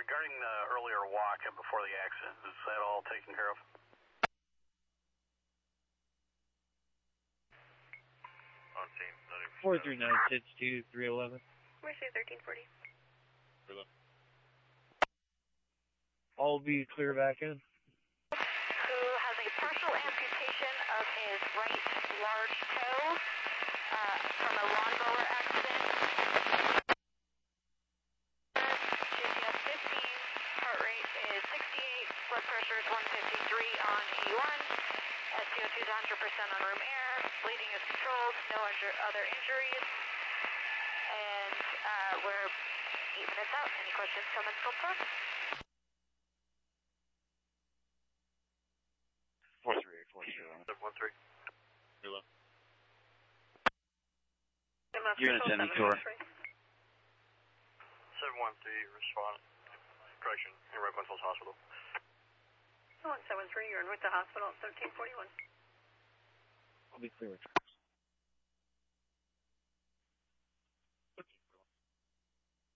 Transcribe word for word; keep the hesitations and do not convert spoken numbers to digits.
regarding the earlier walk and before the accident, is that all taken care of? On scene, four three nine six two three eleven. Mercy thirteen forty. All be clear back in. Who has a partial amputation of his right large toe uh, from a lawnmower accident. G C S fifteen, heart rate is sixty-eight, blood pressure is one fifty-three on eighty-one, S P O two is one hundred percent on room air, bleeding is controlled, no other injuries, and uh, we're eight minutes out. Any questions, comments, so far? four three eight four zero. seven one three. Hello. Unit ten, Tour. seven one three, respond. Correction, in Red Buffalo's Hospital. one seven three, you're in with the hospital, thirteen forty-one. I'll be clear.